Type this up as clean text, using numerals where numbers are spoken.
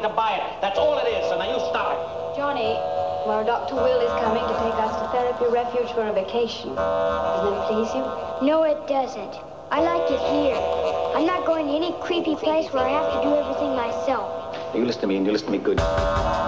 to buy it. That's all it is, so now you stop it. Johnny, well, Dr. Will is coming to take us to Therapy Refuge for a vacation. Doesn't it please you? No, it doesn't. I like it here. I'm not going to any creepy place where I have to do everything myself. You listen to me, and you listen to me good.